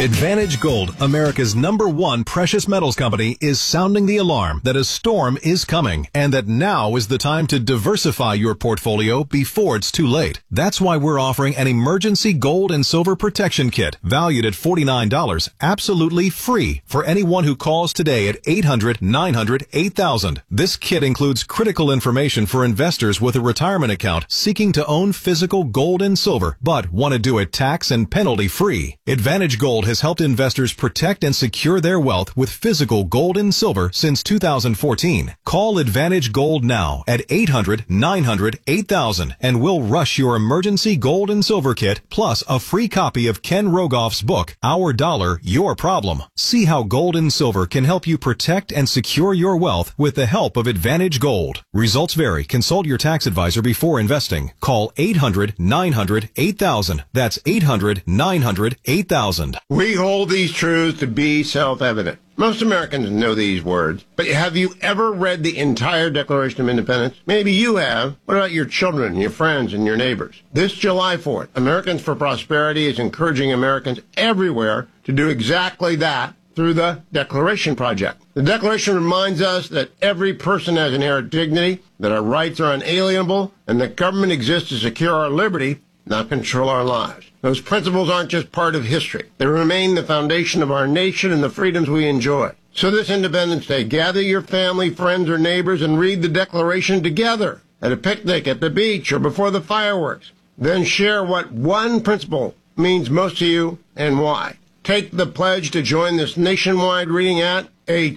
Advantage Gold, America's #1 precious metals company, is sounding the alarm that a storm is coming and that now is the time to diversify your portfolio before it's too late. That's why we're offering an emergency gold and silver protection kit valued at $49, absolutely free for anyone who calls today at 800-900-8000. This kit includes critical information for investors with a retirement account seeking to own physical gold and silver, but want to do it tax and penalty free. Advantage Gold has helped investors protect and secure their wealth with physical gold and silver since 2014. Call Advantage Gold now at 800-900-8000 and we'll rush your emergency gold and silver kit plus a free copy of Ken Rogoff's book, Our Dollar, Your Problem. See how gold and silver can help you protect and secure your wealth with the help of Advantage Gold. Results vary. Consult your tax advisor before investing. Call 800-900-8000. That's 800-900-8000. We hold these truths to be self-evident. Most Americans know these words, but have you ever read the entire Declaration of Independence? Maybe you have. What about your children, your friends, and your neighbors? This July 4th, Americans for Prosperity is encouraging Americans everywhere to do exactly that through the Declaration Project. The Declaration reminds us that every person has inherent dignity, that our rights are unalienable, and that government exists to secure our liberty, not control our lives. Those principles aren't just part of history. They remain the foundation of our nation and the freedoms we enjoy. So this Independence Day, gather your family, friends, or neighbors and read the Declaration together at a picnic, at the beach, or before the fireworks. Then share what one principle means most to you and why. Take the pledge to join this nationwide reading at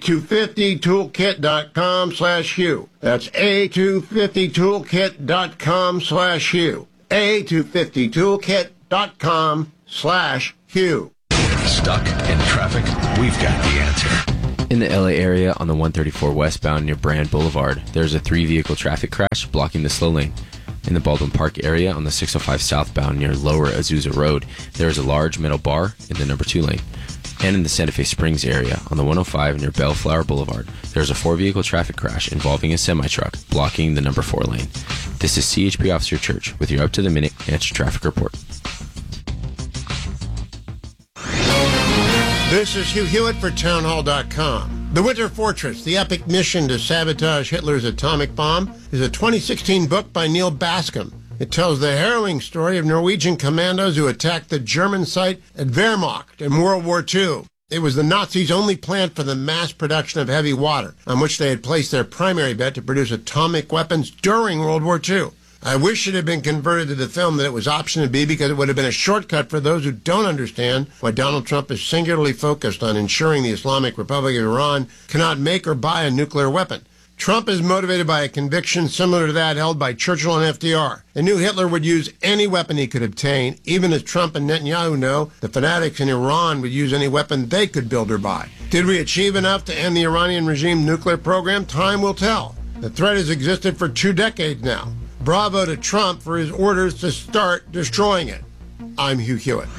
a250toolkit.com/Hugh. That's a250toolkit.com/Hugh. a250toolkit.com/Hugh. Stuck in traffic? We've got the answer. In the LA area on the 134 westbound near Brand Boulevard, there's a 3-vehicle traffic crash blocking the slow lane. In the Baldwin Park area on the 605 southbound near Lower Azusa Road, there is a large metal bar in the number 2 lane. And in the Santa Fe Springs area on the 105 near Bellflower Boulevard, there's a 4-vehicle traffic crash involving a semi-truck blocking the number 4 lane. This is CHP Officer Church with your up-to-the-minute anti-traffic report. This is Hugh Hewitt for townhall.com. The Winter Fortress, the epic mission to sabotage Hitler's atomic bomb, is a 2016 book by Neil Bascom. It tells the harrowing story of Norwegian commandos who attacked the German site at Wehrmacht in World War II. It was the Nazis' only plant for the mass production of heavy water, on which they had placed their primary bet to produce atomic weapons during World War II. I wish it had been converted to the film that it was option B, because it would have been a shortcut for those who don't understand why Donald Trump is singularly focused on ensuring the Islamic Republic of Iran cannot make or buy a nuclear weapon. Trump is motivated by a conviction similar to that held by Churchill and FDR. They knew Hitler would use any weapon he could obtain, even as Trump and Netanyahu know the fanatics in Iran would use any weapon they could build or buy. Did we achieve enough to end the Iranian regime nuclear program? Time will tell. The threat has existed for 2 decades now. Bravo to Trump for his orders to start destroying it. I'm Hugh Hewitt.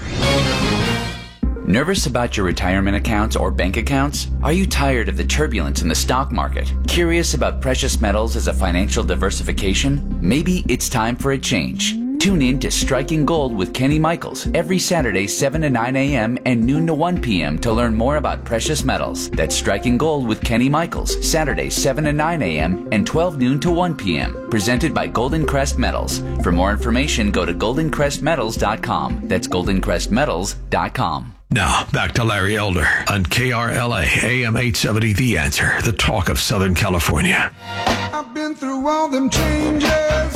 Nervous about your retirement accounts or bank accounts? Are you tired of the turbulence in the stock market? Curious about precious metals as a financial diversification? Maybe it's time for a change. Tune in to Striking Gold with Kenny Michaels every Saturday 7 to 9 a.m. and noon to 1 p.m. to learn more about precious metals. That's Striking Gold with Kenny Michaels, Saturdays 7 to 9 a.m. and 12 noon to 1 p.m. Presented by Golden Crest Metals. For more information, go to goldencrestmetals.com. That's goldencrestmetals.com. Now, back to Larry Elder on KRLA AM 870 The Answer, the talk of Southern California. I've been through all them changes.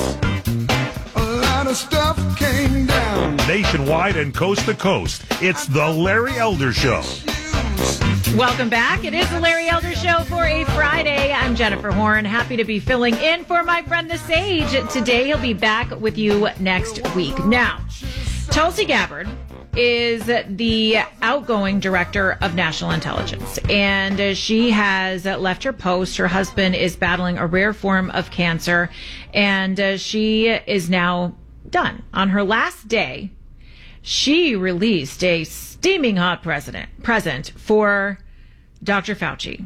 A lot of stuff came down. Nationwide and coast to coast, it's the Larry Elder Show. Welcome back. It is the Larry Elder Show for a Friday. I'm Jennifer Horn, happy to be filling in for my friend the Sage. Today he'll be back with you next week. Now, Tulsi Gabbard is the outgoing director of national intelligence, and she has left her post. Her husband is battling a rare form of cancer, and she is now done. On her last day, she released a steaming hot present for Dr. Fauci.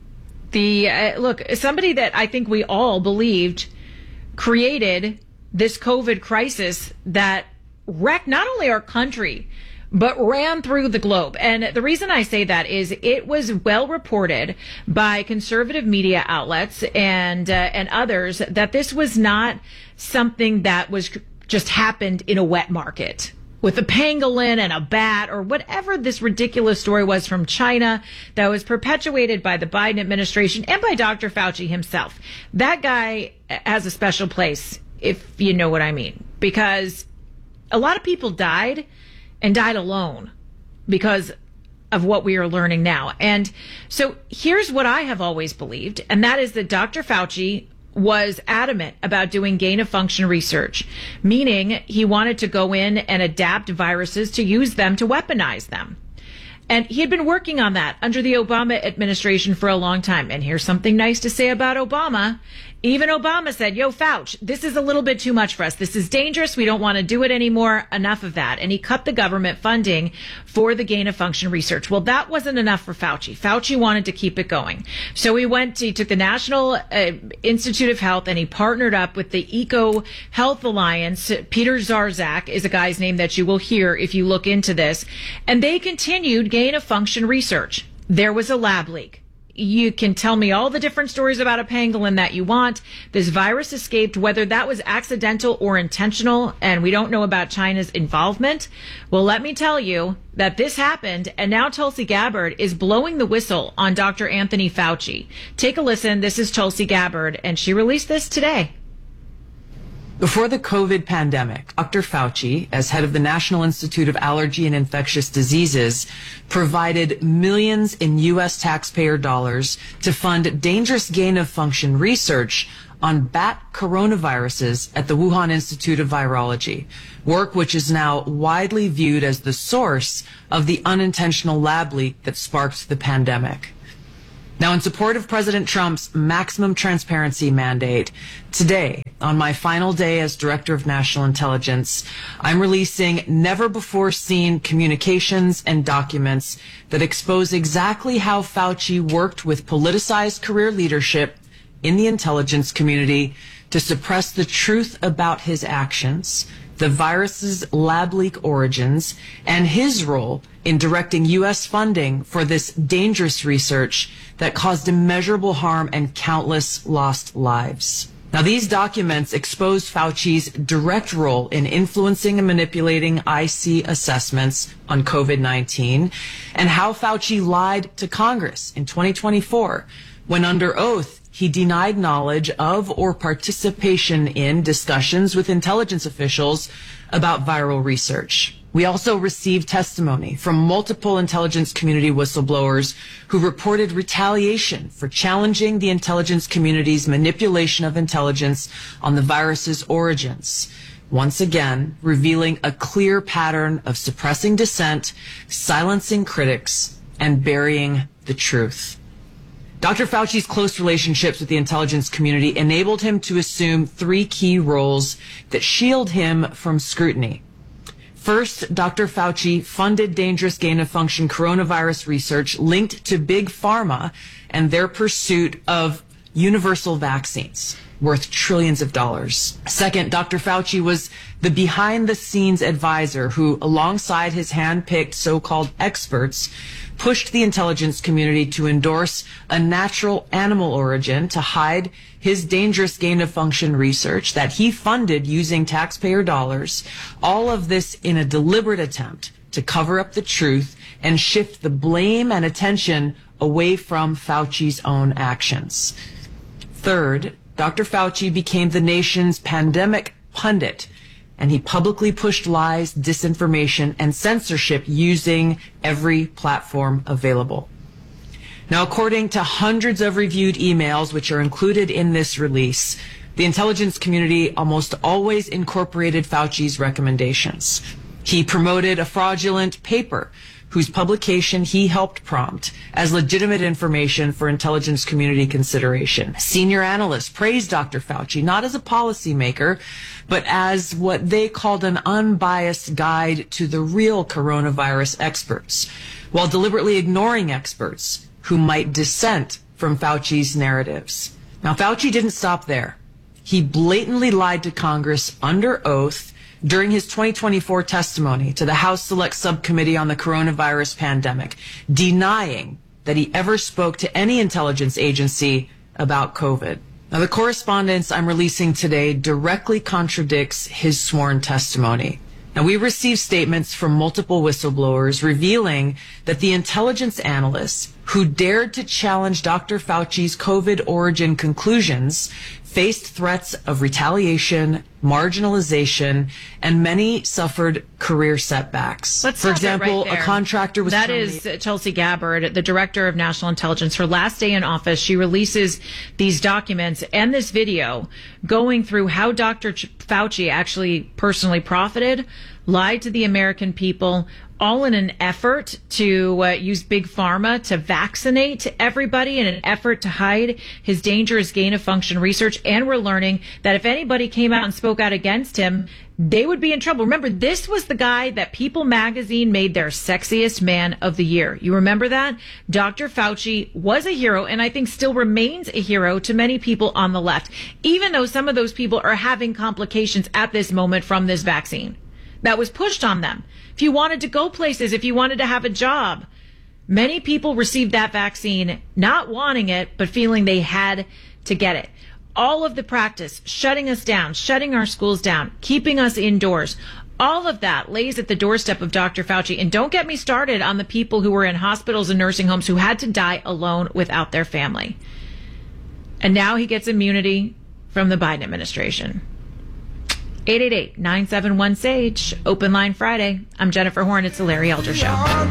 Somebody that I think we all believed created this COVID crisis that wrecked not only our country, but ran through the globe. And the reason I say that is it was well reported by conservative media outlets and others that this was not something that was just happened in a wet market with a pangolin and a bat or whatever this ridiculous story was from China that was perpetuated by the Biden administration and by Dr. Fauci himself. That guy has a special place, if you know what I mean, because a lot of people died and died alone because of what we are learning now. And so here's what I have always believed, and that is that Dr. Fauci was adamant about doing gain-of-function research, meaning he wanted to go in and adapt viruses to use them to weaponize them. And he had been working on that under the Obama administration for a long time. And here's something nice to say about Obama. Even Obama said, yo, Fauci, this is a little bit too much for us. This is dangerous. We don't want to do it anymore. Enough of that. And he cut the government funding for the gain-of-function research. Well, that wasn't enough for Fauci. Fauci wanted to keep it going. So he took the National Institute of Health and he partnered up with the Eco Health Alliance. Peter Zarzak is a guy's name that you will hear if you look into this. And they continued gain-of-function research. There was a lab leak. You can tell me all the different stories about a pangolin that you want. This virus escaped, whether that was accidental or intentional, and we don't know about China's involvement. Well, let me tell you that this happened, and now Tulsi Gabbard is blowing the whistle on Dr. Anthony Fauci. Take a listen. This is Tulsi Gabbard, and she released this today. Before the COVID pandemic, Dr. Fauci, as head of the National Institute of Allergy and Infectious Diseases, provided millions in U.S. taxpayer dollars to fund dangerous gain-of-function research on bat coronaviruses at the Wuhan Institute of Virology, work which is now widely viewed as the source of the unintentional lab leak that sparked the pandemic. Now, in support of President Trump's maximum transparency mandate, today, on my final day as Director of National Intelligence, I'm releasing never-before-seen communications and documents that expose exactly how Fauci worked with politicized career leadership in the intelligence community to suppress the truth about his actions, the virus's lab leak origins, and his role in directing U.S. funding for this dangerous research that caused immeasurable harm and countless lost lives. Now, these documents expose Fauci's direct role in influencing and manipulating IC assessments on COVID-19 and how Fauci lied to Congress in 2024 when under oath he denied knowledge of or participation in discussions with intelligence officials about viral research. We also received testimony from multiple intelligence community whistleblowers who reported retaliation for challenging the intelligence community's manipulation of intelligence on the virus's origins, once again revealing a clear pattern of suppressing dissent, silencing critics, and burying the truth. Dr. Fauci's close relationships with the intelligence community enabled him to assume three key roles that shield him from scrutiny. First, Dr. Fauci funded dangerous gain-of-function coronavirus research linked to Big Pharma and their pursuit of universal vaccines worth trillions of dollars. Second, Dr. Fauci was the behind-the-scenes advisor who, alongside his hand-picked so-called experts, pushed the intelligence community to endorse a natural animal origin to hide his dangerous gain-of-function research that he funded using taxpayer dollars, all of this in a deliberate attempt to cover up the truth and shift the blame and attention away from Fauci's own actions. Third, Dr. Fauci became the nation's pandemic pundit, and he publicly pushed lies, disinformation, and censorship using every platform available. Now, according to hundreds of reviewed emails, which are included in this release, the intelligence community almost always incorporated Fauci's recommendations. He promoted a fraudulent paper whose publication he helped prompt as legitimate information for intelligence community consideration. Senior analysts praised Dr. Fauci not as a policymaker, but as what they called an unbiased guide to the real coronavirus experts, while deliberately ignoring experts who might dissent from Fauci's narratives. Now, Fauci didn't stop there. He blatantly lied to Congress under oath during his 2024 testimony to the House Select Subcommittee on the Coronavirus Pandemic, denying that he ever spoke to any intelligence agency about COVID. Now, the correspondence I'm releasing today directly contradicts his sworn testimony. Now, we received statements from multiple whistleblowers revealing that the intelligence analysts who dared to challenge Dr. Fauci's COVID origin conclusions faced threats of retaliation, marginalization, and many suffered career setbacks. Let's For stop it example, right there. a contractor was That terminated. is Tulsi Gabbard, the director of national intelligence. Her last day in office, she releases these documents and this video going through how Dr. Fauci actually personally profited, lied to the American people, all in an effort to use big pharma to vaccinate everybody in an effort to hide his dangerous gain-of-function research. And we're learning that if anybody came out and spoke out against him, they would be in trouble. Remember, this was the guy that People magazine made their sexiest man of the year. You remember that? Dr. Fauci was a hero, and I think still remains a hero to many people on the left, even though some of those people are having complications at this moment from this vaccine that was pushed on them. If you wanted to go places, if you wanted to have a job, many people received that vaccine not wanting it, but feeling they had to get it. All of the practice, shutting us down, shutting our schools down, keeping us indoors, all of that lays at the doorstep of Dr. Fauci. And don't get me started on the people who were in hospitals and nursing homes who had to die alone without their family. And now he gets immunity from the Biden administration. 888-971-SAGE. Open line Friday. I'm Jennifer Horn. It's the Larry Elder Show.